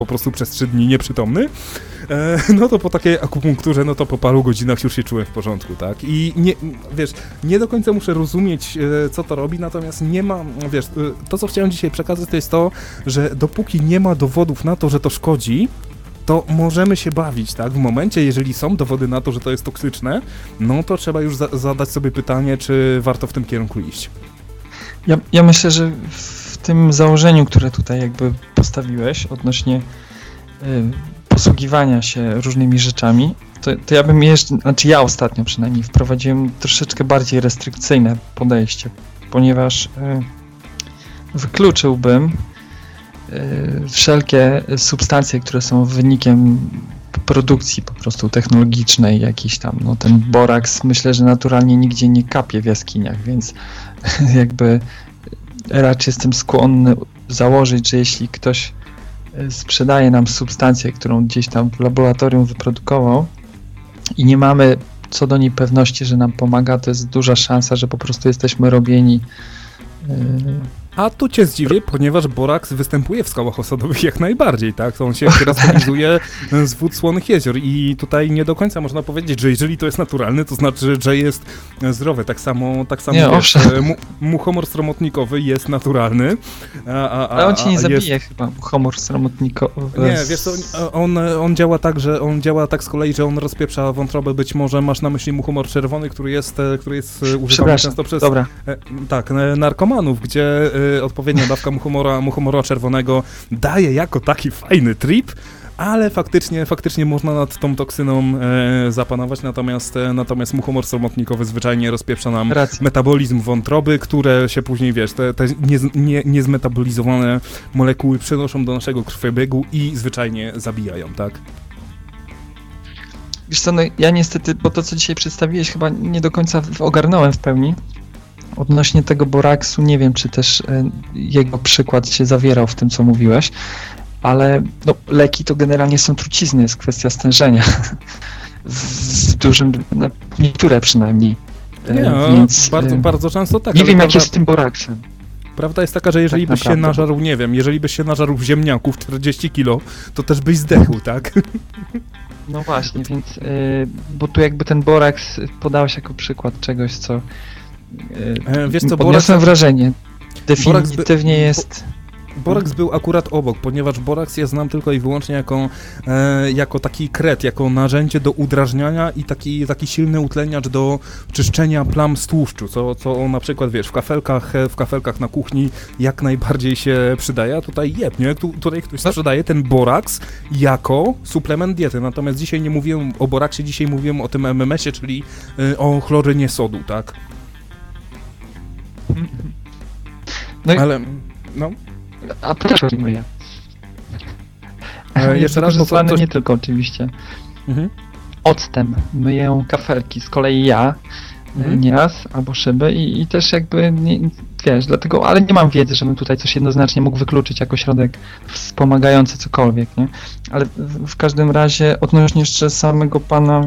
po prostu przez 3 dni nieprzytomny, no to po takiej akupunkturze, no to po paru godzinach już się czułem w porządku, tak? I nie do końca muszę rozumieć, co to robi, natomiast nie ma, to co chciałem dzisiaj przekazać, to jest to, że dopóki nie ma dowodów na to, że to szkodzi, to możemy się bawić, tak? W momencie, jeżeli są dowody na to, że to jest toksyczne, no to trzeba już zadać sobie pytanie, czy warto w tym kierunku iść. Ja myślę, że w tym założeniu, które tutaj jakby postawiłeś odnośnie posługiwania się różnymi rzeczami, to ja bym ja ostatnio przynajmniej wprowadziłem troszeczkę bardziej restrykcyjne podejście, ponieważ wykluczyłbym wszelkie substancje, które są wynikiem produkcji po prostu technologicznej jakiejś tam, no ten boraks myślę, że naturalnie nigdzie nie kapie w jaskiniach, więc jakby raczej jestem skłonny założyć, że jeśli ktoś sprzedaje nam substancję, którą gdzieś tam w laboratorium wyprodukował i nie mamy co do niej pewności, że nam pomaga, to jest duża szansa, że po prostu jesteśmy robieni. A tu cię zdziwię, ponieważ boraks występuje w skałach osadowych jak najbardziej, tak? On się charakteryzuje z wód słonych jezior i tutaj nie do końca można powiedzieć, że jeżeli to jest naturalny, to znaczy, że jest zdrowy. Tak samo muchomor sromotnikowy jest naturalny. Ale on cię nie zabije chyba, muchomor sromotnikowy. Nie, wiesz co, on działa tak, że on działa tak z kolei, że on rozpieprza wątrobę. Być może masz na myśli muchomor czerwony, który jest używany często przez narkomanów, gdzie odpowiednia dawka muchomora czerwonego daje jako taki fajny trip, ale faktycznie można nad tą toksyną zapanować, natomiast muchomor sromotnikowy zwyczajnie rozpieprza nam metabolizm wątroby, które się później, te niezmetabolizowane molekuły przenoszą do naszego krwiobiegu i zwyczajnie zabijają, tak? Wiesz co, no ja niestety, bo to co dzisiaj przedstawiłeś chyba nie do końca ogarnąłem w pełni. Odnośnie tego boraksu, nie wiem, czy też jego przykład się zawierał w tym, co mówiłeś, ale no, leki to generalnie są trucizny, jest kwestia stężenia. W dużym, niektóre przynajmniej. Więc, bardzo często tak. Nie wiem, jak jest z tym boraksem. Prawda jest taka, że jeżeli byś się nażarł, jeżeli byś się nażarł ziemniaków 40 kilo, to też byś zdechł, tak? No właśnie, więc, bo tu jakby ten boraks podałeś jako przykład czegoś, co wiesz co, odniosłem wrażenie. Definitywnie jest... Boraks był akurat obok, ponieważ boraks ja znam tylko i wyłącznie jako taki kret, jako narzędzie do udrażniania i taki silny utleniacz do czyszczenia plam z tłuszczu, co na przykład, w kafelkach na kuchni jak najbardziej się przydaje, a tutaj tutaj ktoś sprzedaje ten boraks jako suplement diety, natomiast dzisiaj nie mówiłem o boraksie, dzisiaj mówiłem o tym MMS-ie, czyli o chlorynie sodu, tak? No ale, no... A proszę myję. Jeszcze raz, bo nie tylko oczywiście. Octem myję kafelki, z kolei ja nieraz, albo szyby i też jakby, dlatego, ale nie mam wiedzy, żebym tutaj coś jednoznacznie mógł wykluczyć jako środek wspomagający cokolwiek, nie? Ale w każdym razie odnośnie jeszcze samego pana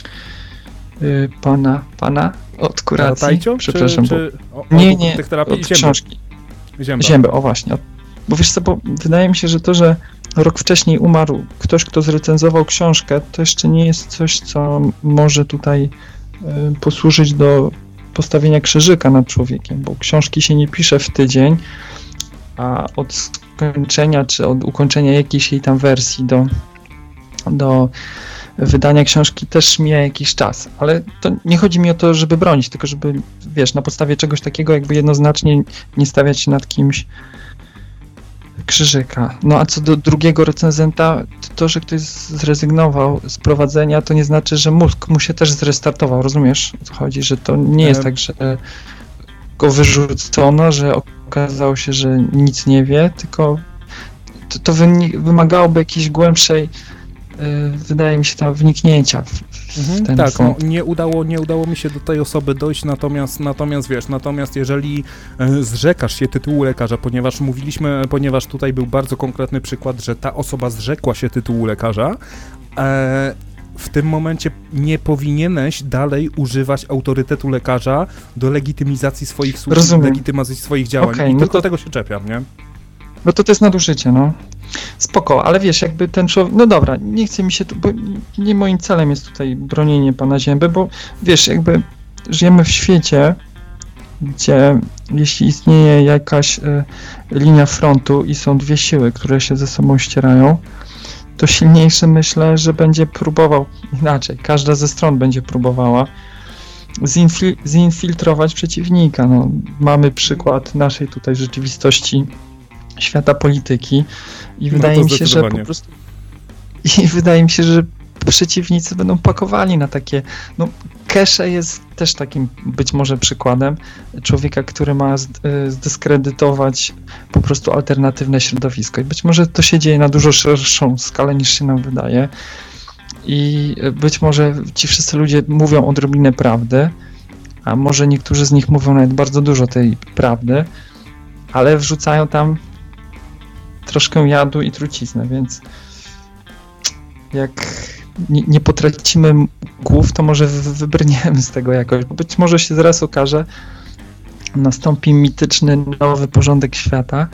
od kuracji, przepraszam, nie, od książki. Zięba, o właśnie. Bo wiesz co, bo wydaje mi się, że to, że rok wcześniej umarł ktoś, kto zrecenzował książkę, to jeszcze nie jest coś, co może tutaj posłużyć do postawienia krzyżyka nad człowiekiem, bo książki się nie pisze w tydzień, a od skończenia czy od ukończenia jakiejś jej tam wersji do wydania książki też mija jakiś czas, ale to nie chodzi mi o to, żeby bronić, tylko żeby, na podstawie czegoś takiego jakby jednoznacznie nie stawiać się nad kimś krzyżyka. No a co do drugiego recenzenta, to, że ktoś zrezygnował z prowadzenia, to nie znaczy, że mózg mu się też zrestartował, rozumiesz, o co chodzi, że to nie jest tak, że go wyrzucono, że okazało się, że nic nie wie, tylko to wymagałoby jakiejś głębszej, wydaje mi się, tam wniknięcia w ten tak, nie udało mi się do tej osoby dojść, natomiast jeżeli zrzekasz się tytułu lekarza, ponieważ tutaj był bardzo konkretny przykład, że ta osoba zrzekła się tytułu lekarza, w tym momencie nie powinieneś dalej używać autorytetu lekarza do legitymizacji swoich słów, legitymacji swoich działań. I tylko tego się czepiam, nie? No to jest nadużycie, no. Spoko, ale wiesz, jakby ten człowiek, no dobra, nie chce mi się tu, bo nie moim celem jest tutaj bronienie pana Zięby, bo wiesz, jakby żyjemy w świecie, gdzie jeśli istnieje jakaś linia frontu i są dwie siły, które się ze sobą ścierają, to silniejszy myślę, że będzie próbował inaczej, każda ze stron będzie próbowała zinfiltrować przeciwnika. No, mamy przykład naszej tutaj rzeczywistości świata polityki i wydaje mi się, że po prostu wydaje mi się, że przeciwnicy będą pakowali na takie, no Kesze jest też takim być może przykładem człowieka, który ma zdyskredytować po prostu alternatywne środowisko i być może to się dzieje na dużo szerszą skalę niż się nam wydaje i być może ci wszyscy ludzie mówią odrobinę prawdy, a może niektórzy z nich mówią nawet bardzo dużo tej prawdy, ale wrzucają tam troszkę jadu i truciznę, więc jak nie potracimy głów, to może wybrniemy z tego jakoś, bo być może się zaraz okaże, nastąpi mityczny nowy porządek świata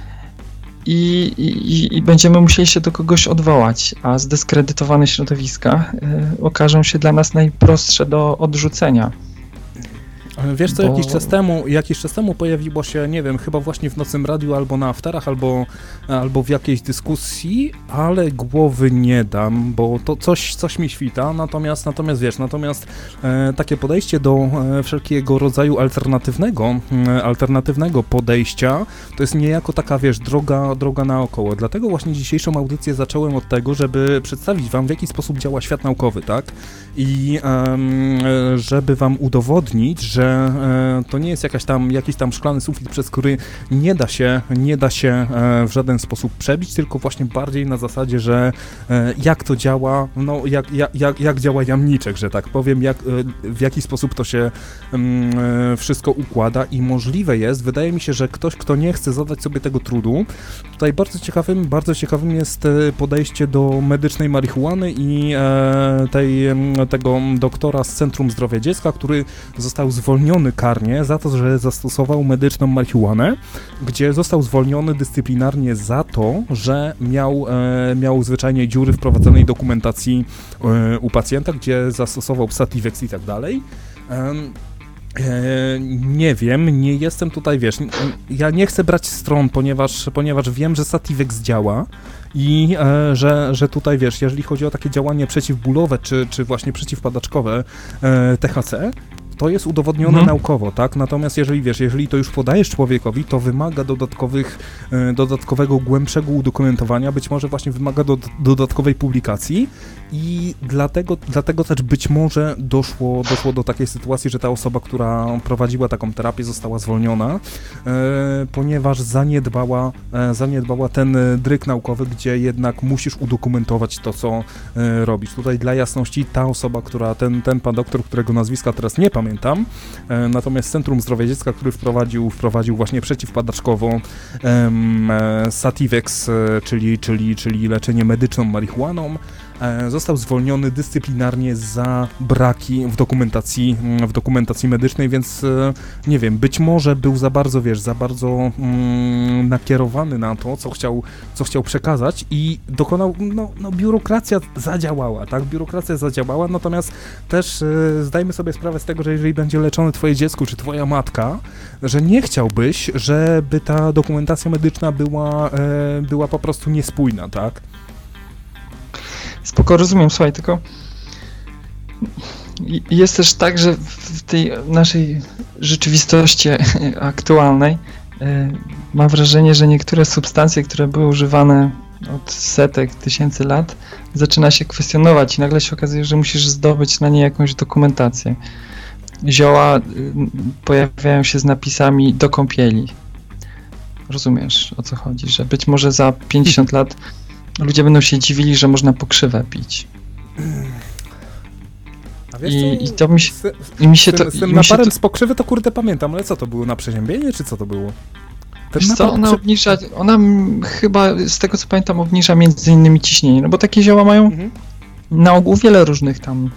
i będziemy musieli się do kogoś odwołać, a zdyskredytowane środowiska okażą się dla nas najprostsze do odrzucenia. Wiesz co, jakiś czas temu pojawiło się, nie wiem, chyba właśnie w Nocnym Radiu albo na afterach, albo w jakiejś dyskusji, ale głowy nie dam, bo to coś mi świta, natomiast takie podejście do wszelkiego rodzaju alternatywnego podejścia, to jest niejako taka, wiesz, droga naokoło. Dlatego właśnie dzisiejszą audycję zacząłem od tego, żeby przedstawić wam, w jaki sposób działa świat naukowy, tak? I żeby wam udowodnić, że to nie jest jakiś tam szklany sufit, przez który nie da się w żaden sposób przebić, tylko właśnie bardziej na zasadzie, że jak to działa, no jak działa jamniczek, że tak powiem, w jaki sposób to się wszystko układa i możliwe jest, wydaje mi się, że ktoś, kto nie chce zadać sobie tego trudu, tutaj bardzo ciekawym jest podejście do medycznej marihuany i tego doktora z Centrum Zdrowia Dziecka, który został zwolniony karnie za to, że zastosował medyczną marihuanę, gdzie został zwolniony dyscyplinarnie za to, że miał zwyczajnie dziury w prowadzonej dokumentacji u pacjenta, gdzie zastosował Sativex i tak dalej. Nie wiem, nie jestem tutaj, wiesz, ja nie chcę brać stron, ponieważ wiem, że Sativex działa i że tutaj, wiesz, jeżeli chodzi o takie działanie przeciwbólowe czy właśnie przeciwpadaczkowe THC, to jest udowodnione naukowo, tak? Natomiast jeżeli to już podajesz człowiekowi, to wymaga dodatkowego, głębszego udokumentowania, być może właśnie wymaga dodatkowej publikacji i dlatego też być może doszło do takiej sytuacji, że ta osoba, która prowadziła taką terapię, została zwolniona, ponieważ zaniedbała ten dryg naukowy, gdzie jednak musisz udokumentować to, co robisz. Tutaj dla jasności ta osoba, ten pan doktor, którego nazwiska teraz nie pamiętam, natomiast Centrum Zdrowia Dziecka, który wprowadził właśnie przeciwpadaczkowo Sativex, czyli leczenie medyczną marihuaną, został zwolniony dyscyplinarnie za braki w dokumentacji medycznej, więc nie wiem, być może był za bardzo nakierowany na to, co chciał przekazać i dokonał, biurokracja zadziałała, tak? Biurokracja zadziałała, natomiast też zdajmy sobie sprawę z tego, że jeżeli będzie leczone twoje dziecko czy twoja matka, że nie chciałbyś, żeby ta dokumentacja medyczna była po prostu niespójna, tak? Spoko, rozumiem, słuchaj, tylko jest też tak, że w tej naszej rzeczywistości aktualnej mam wrażenie, że niektóre substancje, które były używane od setek, tysięcy lat, zaczyna się kwestionować i nagle się okazuje, że musisz zdobyć na nie jakąś dokumentację. Zioła pojawiają się z napisami do kąpieli. Rozumiesz, o co chodzi, że być może za 50 lat ludzie będą się dziwili, że można pokrzywę pić. A wiesz I to mi się to... Z tym naparem z pokrzywy to kurde pamiętam, ale co to było? Na przeziębienie, czy co to było? Ona chyba, z tego co pamiętam, obniża między innymi ciśnienie, no bo takie zioła mają na ogół wiele różnych tam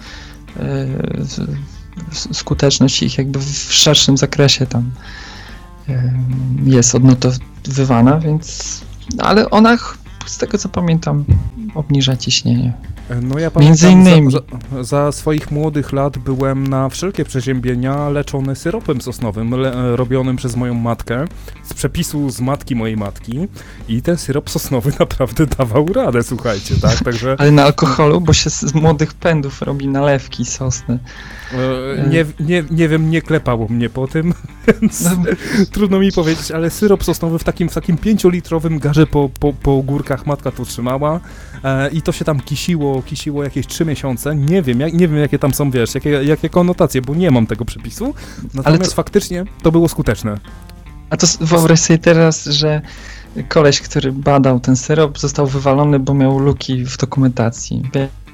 skuteczności, ich jakby w szerszym zakresie tam jest odnotowywana, więc... Ale ona z tego co pamiętam, obniża ciśnienie. No ja pamiętam, między innymi za swoich młodych lat byłem na wszelkie przeziębienia leczony syropem sosnowym, robionym przez moją matkę, z przepisu z matki mojej matki i ten syrop sosnowy naprawdę dawał radę, słuchajcie, tak? Także... Ale na alkoholu, bo się z młodych pędów robi nalewki sosny. Nie wiem, nie klepało mnie po tym, więc trudno mi powiedzieć, ale syrop sosnowy w takim 5-litrowym garze po górkach matka to trzymała i to się tam kisiło jakieś 3 miesiące. Nie wiem jakie tam są, wiesz, jakie konotacje, bo nie mam tego przepisu, natomiast faktycznie to było skuteczne. A to wyobraź sobie teraz, że koleś, który badał ten syrop, został wywalony, bo miał luki w dokumentacji.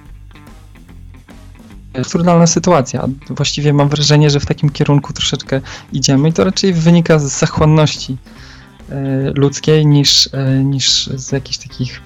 Absurdalna sytuacja. Właściwie mam wrażenie, że w takim kierunku troszeczkę idziemy i to raczej wynika z zachłanności ludzkiej niż z jakichś takich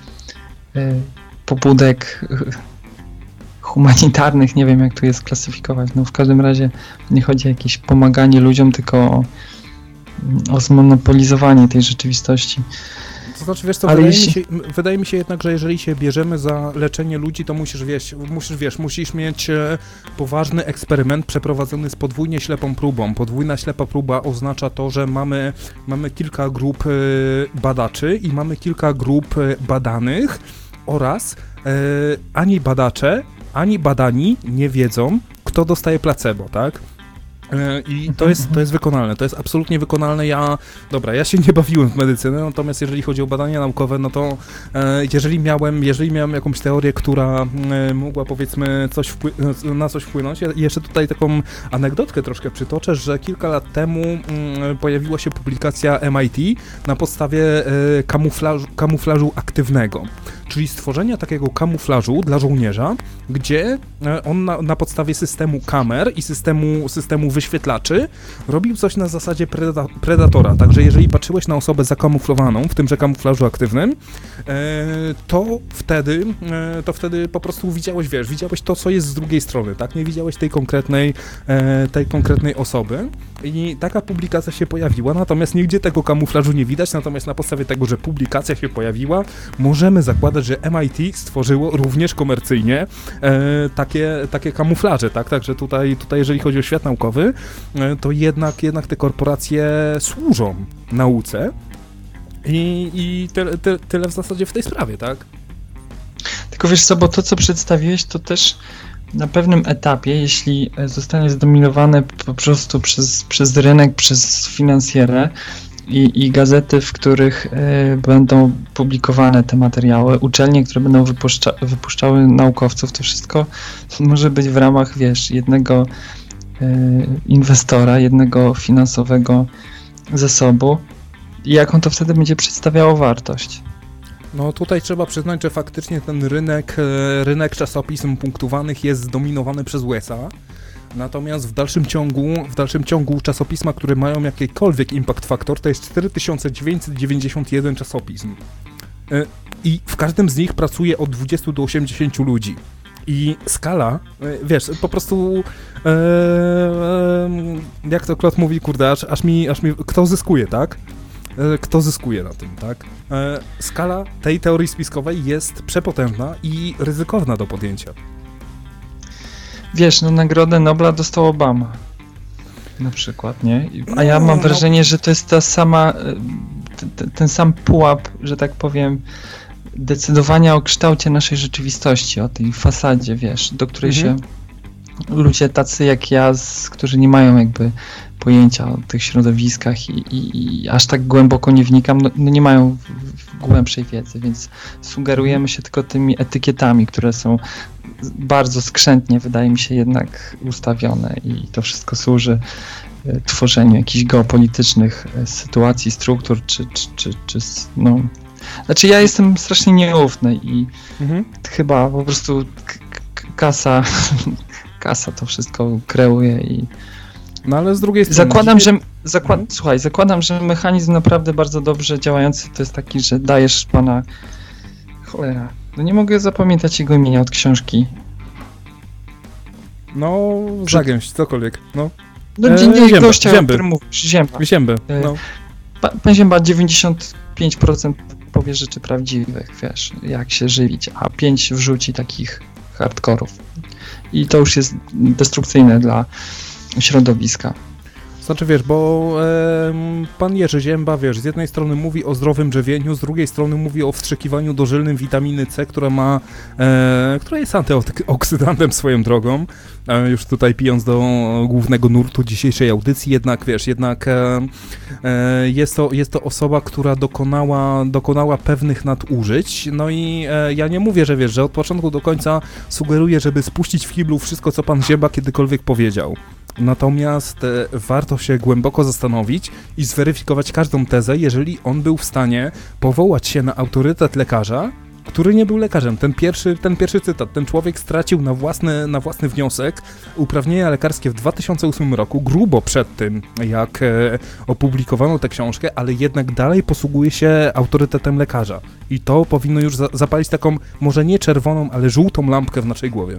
pobudek humanitarnych. Nie wiem, jak tu jest klasyfikować. No w każdym razie nie chodzi o jakieś pomaganie ludziom, tylko o zmonopolizowanie tej rzeczywistości. To znaczy, wiesz co, wydaje mi się jednak, że jeżeli się bierzemy za leczenie ludzi, to musisz mieć poważny eksperyment przeprowadzony z podwójnie ślepą próbą. Podwójna ślepa próba oznacza to, że mamy kilka grup badaczy i mamy kilka grup badanych oraz ani badacze, ani badani nie wiedzą, kto dostaje placebo, tak? I to jest wykonalne, to jest absolutnie wykonalne. Ja się nie bawiłem w medycynę, natomiast jeżeli chodzi o badania naukowe, no to jeżeli miałem jakąś teorię, która mogła powiedzmy na coś wpłynąć, ja jeszcze tutaj taką anegdotkę troszkę przytoczę, że kilka lat temu pojawiła się publikacja MIT na podstawie kamuflażu aktywnego, czyli stworzenia takiego kamuflażu dla żołnierza, gdzie on na podstawie systemu kamer i systemu wyświetlaczy robił coś na zasadzie predatora. Także jeżeli patrzyłeś na osobę zakamuflowaną w tymże kamuflażu aktywnym, to wtedy po prostu widziałeś to, co jest z drugiej strony, tak? Nie widziałeś tej konkretnej osoby i taka publikacja się pojawiła, natomiast nigdzie tego kamuflażu nie widać, natomiast na podstawie tego, że publikacja się pojawiła, możemy zakładać, że MIT stworzyło również komercyjnie takie kamuflaże, tak? Także tutaj jeżeli chodzi o świat naukowy, to jednak te korporacje służą nauce i tyle w zasadzie w tej sprawie, tak? Tylko wiesz co, bo to, co przedstawiłeś, to też na pewnym etapie, jeśli zostanie zdominowane po prostu przez rynek, przez finansjerę i gazety, w których będą publikowane te materiały, uczelnie, które będą wypuszczały naukowców, to wszystko może być w ramach, wiesz, jednego inwestora, jednego finansowego zasobu i jaką to wtedy będzie przedstawiało wartość. No tutaj trzeba przyznać, że faktycznie ten rynek czasopism punktowanych jest zdominowany przez USA, natomiast w dalszym ciągu czasopisma, które mają jakikolwiek impact factor, to jest 4991 czasopism. I w każdym z nich pracuje od 20 do 80 ludzi. I skala, wiesz, po prostu, jak to Klot mówi, kurde, aż mi, kto zyskuje, tak? Kto zyskuje na tym, tak? Skala tej teorii spiskowej jest przepotężna i ryzykowna do podjęcia. Wiesz, no Nagrodę Nobla dostał Obama, na przykład, nie? A ja mam wrażenie, że to jest ten sam pułap, że tak powiem, decydowania o kształcie naszej rzeczywistości, o tej fasadzie, wiesz, do której się ludzie tacy jak ja, którzy nie mają jakby pojęcia o tych środowiskach i aż tak głęboko nie wnikam, no nie mają głębszej wiedzy, więc sugerujemy się tylko tymi etykietami, które są bardzo skrzętnie, wydaje mi się, jednak ustawione i to wszystko służy tworzeniu jakichś geopolitycznych sytuacji, struktur, czy no... Znaczy ja jestem strasznie nieufny i chyba po prostu kasa to wszystko kreuje i... No ale z drugiej strony... Zakładam, że mechanizm naprawdę bardzo dobrze działający to jest taki, że dajesz pana... Cholera, no nie mogę zapamiętać jego imienia od książki. No, Zagęść, cokolwiek, no. No nie gościa, o którym mówisz, Zięba. Zięby, no. Pan Zięba 95% powie rzeczy prawdziwych, wiesz, jak się żywić, a 5 wrzuci takich hardkorów. I to już jest destrukcyjne dla środowiska. Znaczy wiesz, bo pan Jerzy Ziemba, wiesz, z jednej strony mówi o zdrowym żywieniu, z drugiej strony mówi o wstrzykiwaniu dożylnym witaminy C, która jest antyoksydantem swoją drogą, już tutaj pijąc do głównego nurtu dzisiejszej audycji, jednak wiesz, jest to osoba, która dokonała pewnych nadużyć, no i ja nie mówię, że wiesz, że od początku do końca sugeruję, żeby spuścić w kiblu wszystko, co pan Ziemba kiedykolwiek powiedział. Natomiast warto się głęboko zastanowić i zweryfikować każdą tezę, jeżeli on był w stanie powołać się na autorytet lekarza, który nie był lekarzem. Ten pierwszy cytat, ten człowiek stracił na własny wniosek uprawnienia lekarskie w 2008 roku, grubo przed tym, jak opublikowano tę książkę, ale jednak dalej posługuje się autorytetem lekarza. I to powinno już zapalić taką, może nie czerwoną, ale żółtą lampkę w naszej głowie.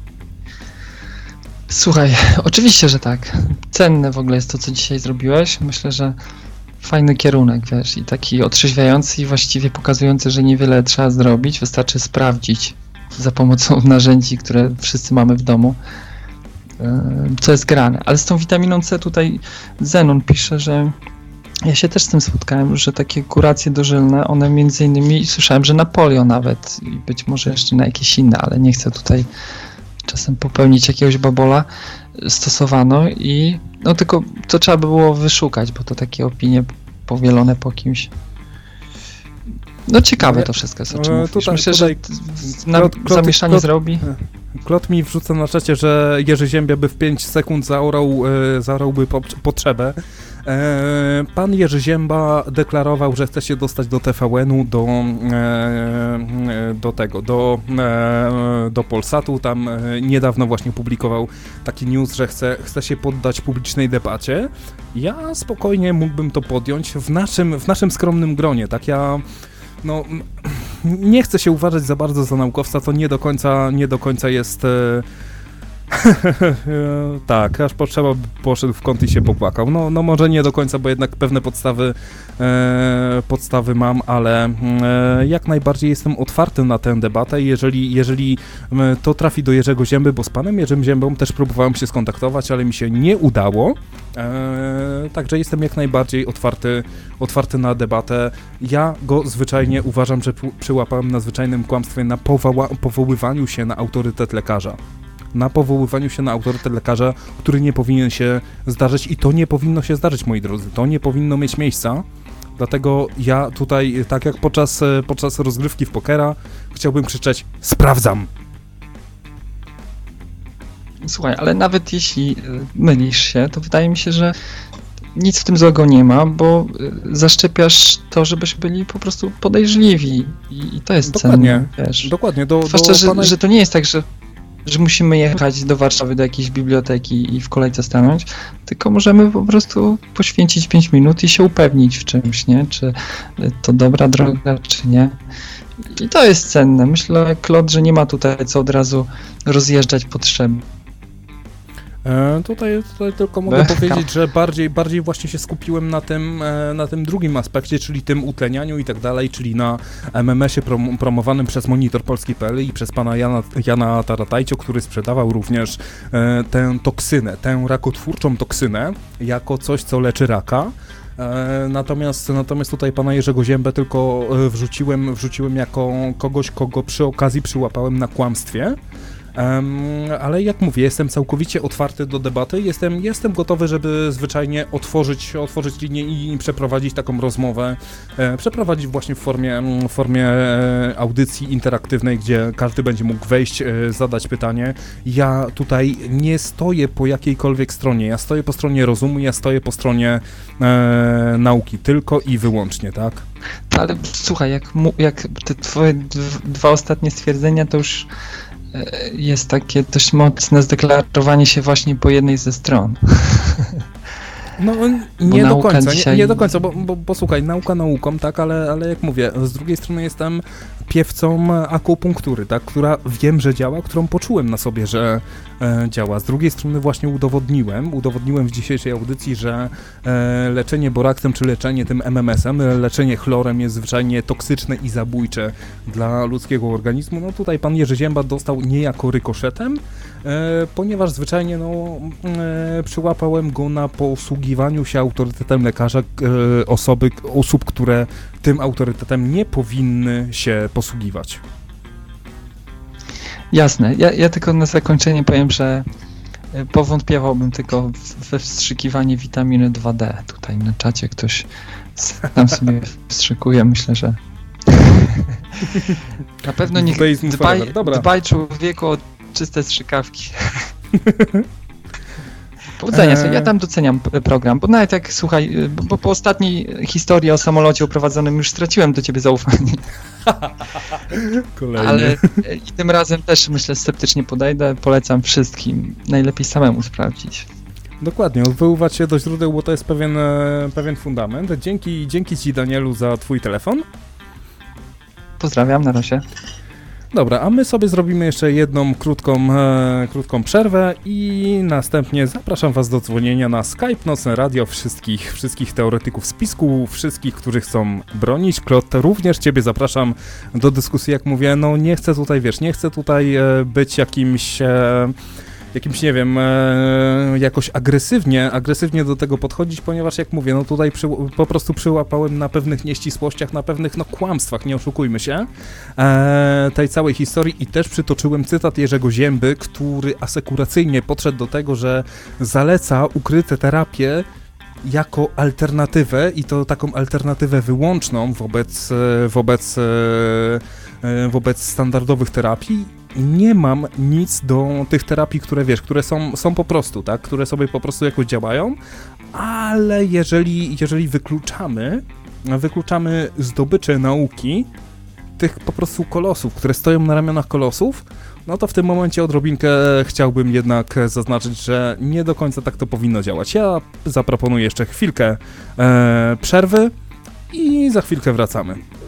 Słuchaj, oczywiście, że tak. Cenne w ogóle jest to, co dzisiaj zrobiłeś. Myślę, że fajny kierunek, wiesz, i taki otrzeźwiający i właściwie pokazujący, że niewiele trzeba zrobić, wystarczy sprawdzić za pomocą narzędzi, które wszyscy mamy w domu, co jest grane. Ale z tą witaminą C tutaj Zenon pisze, że ja się też z tym spotkałem, że takie kuracje dożylne, one między innymi, słyszałem, że na polio nawet i być może jeszcze na jakieś inne, ale nie chcę tutaj czasem popełnić jakiegoś babola, stosowano i no tylko to trzeba by było wyszukać, bo to takie opinie powielone po kimś. No ciekawe to wszystko jest, o czym mówisz. Myślę, że zamieszanie zrobi. Klot mi wrzuca na czacie, że Jerzy Zięba by w 5 sekund zaorałby potrzebę. Pan Jerzy Zięba deklarował, że chce się dostać do TVN-u, do Polsatu. Tam niedawno właśnie publikował taki news, że chce się poddać publicznej debacie. Ja spokojnie mógłbym to podjąć w naszym skromnym gronie. Tak ja... No, nie chcę się uważać za bardzo za naukowca, to nie do końca jest... tak, aż poszedł w kąt i się popłakał. No może nie do końca, bo jednak pewne podstawy mam, ale jak najbardziej jestem otwarty na tę debatę. Jeżeli to trafi do Jerzego Zięby, bo z panem Jerzym Ziębą też próbowałem się skontaktować, ale mi się nie udało. Także jestem jak najbardziej otwarty na debatę. Ja go zwyczajnie uważam, że przyłapałem na zwyczajnym kłamstwie, na powoływaniu się na autorytet lekarza. Który nie powinien się zdarzyć i to nie powinno się zdarzyć, moi drodzy. To nie powinno mieć miejsca. Dlatego ja tutaj, tak jak podczas rozgrywki w pokera, chciałbym krzyczeć: sprawdzam! Słuchaj, ale nawet jeśli mylisz się, to wydaje mi się, że nic w tym złego nie ma, bo zaszczepiasz to, żebyśmy byli po prostu podejrzliwi i to jest cenne, wiesz. Dokładnie. Zwłaszcza, że to nie jest tak, że musimy jechać do Warszawy, do jakiejś biblioteki i w kolejce stanąć, tylko możemy po prostu poświęcić 5 minut i się upewnić w czymś, nie? Czy to dobra droga, czy nie. I to jest cenne. Myślę, Klot, że nie ma tutaj co od razu rozjeżdżać potrzeby. Tutaj tylko mogę powiedzieć, że bardziej właśnie się skupiłem na tym drugim aspekcie, czyli tym utlenianiu i tak dalej, czyli na MMS-ie promowanym przez Monitor Polski.pl i przez pana Jana Taratajcio, który sprzedawał również tę toksynę, tę rakotwórczą toksynę jako coś, co leczy raka. Natomiast tutaj pana Jerzego Ziębę tylko wrzuciłem jako kogoś, kogo przy okazji przyłapałem na kłamstwie. Ale jak mówię, jestem całkowicie otwarty do debaty, jestem gotowy, żeby zwyczajnie otworzyć linię i przeprowadzić taką rozmowę, przeprowadzić właśnie w formie audycji interaktywnej, gdzie każdy będzie mógł wejść, zadać pytanie. Ja tutaj nie stoję po jakiejkolwiek stronie, ja stoję po stronie rozumu, ja stoję po stronie nauki, tylko i wyłącznie, tak? Ale słuchaj, jak te twoje 2 ostatnie stwierdzenia, to już jest takie dość mocne zdeklarowanie się właśnie po jednej ze stron. No nie do końca, nie do końca, bo słuchaj, nauka nauką, tak, ale jak mówię, z drugiej strony jestem piewcą akupunktury, tak, która wiem, że działa, którą poczułem na sobie, że działa. Z drugiej strony właśnie udowodniłem w dzisiejszej audycji, że leczenie boraksem czy leczenie tym MMS-em, leczenie chlorem jest zwyczajnie toksyczne i zabójcze dla ludzkiego organizmu. No tutaj pan Jerzy Zięba dostał niejako rykoszetem, ponieważ zwyczajnie przyłapałem go na posługiwaniu się autorytetem lekarza osób, które tym autorytetem nie powinny się posługiwać. Jasne. Ja tylko na zakończenie powiem, że powątpiewałbym tylko we wstrzykiwanie witaminy 2D. Tutaj na czacie ktoś tam sobie wstrzykuje, myślę, że na pewno nie dbaj człowieku o czyste strzykawki. Powodzenia sobie, ja tam doceniam program, bo nawet jak, słuchaj, bo po ostatniej historii o samolocie uprowadzonym już straciłem do ciebie zaufanie. Kolejny. Ale i tym razem też, myślę, sceptycznie podejdę, polecam wszystkim, najlepiej samemu sprawdzić. Dokładnie, odwoływać się do źródeł, bo to jest pewien fundament. Dzięki ci, Danielu, za twój telefon. Pozdrawiam, na razie. Dobra, a my sobie zrobimy jeszcze jedną krótką przerwę i następnie zapraszam was do dzwonienia na Skype Nocne Radio wszystkich teoretyków spisku, wszystkich, którzy chcą bronić. Klot, również ciebie zapraszam do dyskusji, jak mówię, no nie chcę tutaj być jakimś, nie wiem, jakoś agresywnie do tego podchodzić, ponieważ jak mówię, no tutaj po prostu przyłapałem na pewnych nieścisłościach, na pewnych kłamstwach, nie oszukujmy się, tej całej historii i też przytoczyłem cytat Jerzego Zięby, który asekuracyjnie podszedł do tego, że zaleca ukryte terapie jako alternatywę i to taką alternatywę wyłączną wobec standardowych terapii. Nie mam nic do tych terapii, które są po prostu, tak, które sobie po prostu jakoś działają, ale jeżeli wykluczamy zdobycze nauki tych po prostu kolosów, które stoją na ramionach kolosów, no to w tym momencie odrobinkę chciałbym jednak zaznaczyć, że nie do końca tak to powinno działać. Ja zaproponuję jeszcze chwilkę przerwy i za chwilkę wracamy.